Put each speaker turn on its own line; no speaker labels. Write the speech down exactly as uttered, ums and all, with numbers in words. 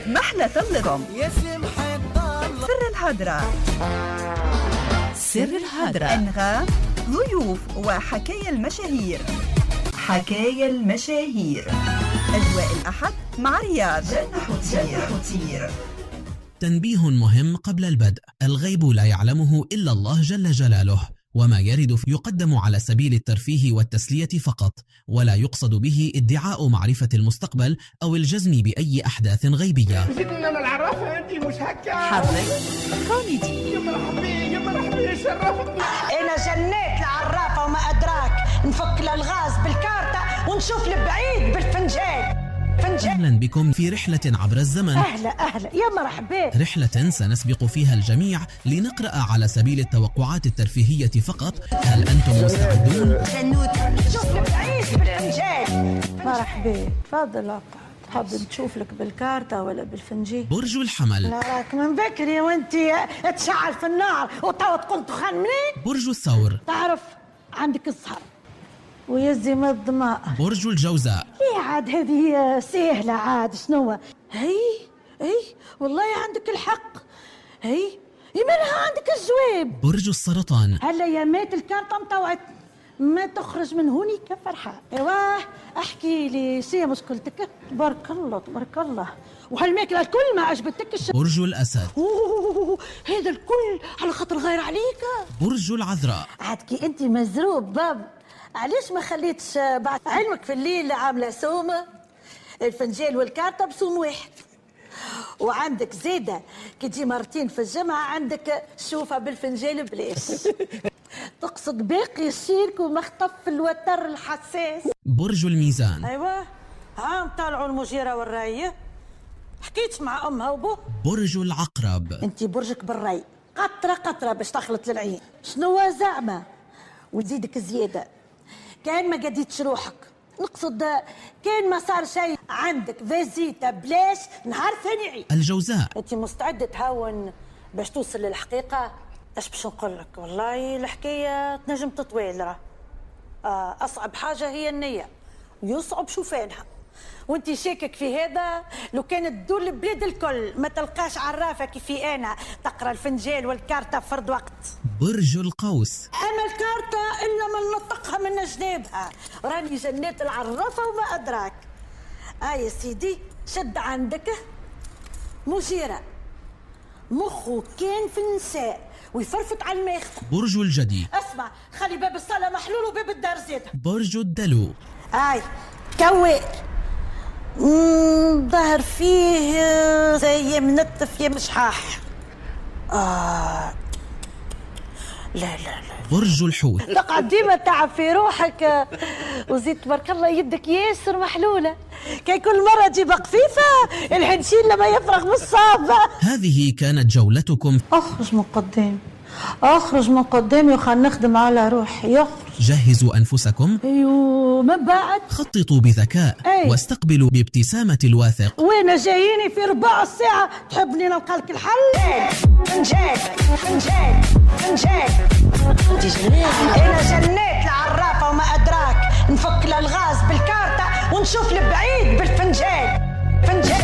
محلى طلكم. سر الهدرة. سر الهدرة. أنغام، ضيوف وحكايا المشاهير. حكايا المشاهير. أجواء الأحد مع رياض حتير.
تنبيه مهم قبل البدء: الغيب لا يعلمه إلا الله جل جلاله، وما يرد يقدم على سبيل الترفيه والتسلية فقط، ولا يقصد به ادعاء معرفة المستقبل أو الجزم بأي أحداث غيبية.
إنما العرافة أنت مش هكا
حظك كوميدي.
يا مرحبا يا مرحبا شرفتني.
أنا جنيت العرافة وما أدراك، نفك الألغاز بالكارتة ونشوف البعيد بالفنجان.
أهلا بكم في رحلة عبر الزمن.
أهلا أهلا يا مرحبا.
رحلة سنسبق فيها الجميع لنقرأ على سبيل التوقعات الترفيهية فقط. هل أنتم مستعدون؟
شوف البعيد بالفنجان. مرحبا، تفضل اقعد. تحب نشوف لك بالكارتة ولا بالفنجان؟
برج الحمل.
لا راك من بكري وانت تشعل في النار وتوا تقول تخان منين؟
برج الثور.
تعرف عندك السهر ويزي من الظماء.
برج الجوزاء.
ايه عاد هذه سهلة عاد. شنو هي هي والله عندك الحق. هي يمنها عندك الجواب.
برج السرطان.
هلا يا مات الكارتة مطوعت ما تخرج من هوني كفرحة. ايوه احكي لي شي مشكلتك. تبارك الله تبارك الله. وهالماكلة الكل ما عجبتكش.
برج الأسد.
اوه هذا الكل على خاطر غير عليك.
برج العذراء.
عاد كي انت مزروب باب، علاش ما خليتش بعد علمك في الليل عامله سومه الفنجان والكارتة بسوم واحد، وعندك زيده كي تجي مرتين في الجمعه عندك شوفه بالفنجان بلاش. تقصد باقي الشيرك ومخطف في الوتر الحساس.
برج الميزان.
ايوه ها طالعوا المجيره والرايه. حكيت مع امها وبوه.
برج العقرب.
انت برجك بالري قطره قطره باش تخلط للعين. شنو زعمه وتزيدك زياده كان ما قديتش روحك. نقصد كان ما صار شيء عندك فيزيتا بلاش نهار ثاني.
الجوزاء.
انت مستعده تهون باش توصل للحقيقه؟ اش باش نقول لك، والله الحكايه تنجم تطويل. راه آه اصعب حاجه هي النيه ويصعب شوفانها، وانت شاكك في هذا. لو كانت تدور البلاد الكل ما تلقاش عرافه كيفي انا تقرا الفنجان والكارتة في فرد وقت.
برج القوس.
انا الكارتة الا ما نطقها من جنابها، راني جنيت العرافه وما ادراك. اه يا سيدي شد عندك مجيره مخه كان في النساء ويفرفط على الماخطه.
برج الجدي.
اسمع خلي باب الصاله محلول وباب الدار زيادة.
برج الدلو.
اي كوير ظهر فيه زي منتف يا مشحاح. آه لا لا لا.
برج الحوت.
تقعد ديما تعب في روحك وزيد تبارك الله يدك ياسر محلوله. كي كل مره تجيب خفيفه الهنشين لما يفرغ من الصابه.
هذه كانت جولتكم.
اخرج من قدامي اخرج من قدامي وخلنا نخدم على روحي. يخرج.
جهزوا أنفسكم.
ايوه من بعد
خططوا بذكاء. أي. واستقبلوا بابتسامة الواثق.
وين جاييني في ربع الساعة تحبني نلقى لك الحل. فنجان فنجان فنجان. انت جنيت. انا جنيت العرافة وما ادراك، نفك الالغاز بالكارتة ونشوف البعيد بالفنجان. فنجان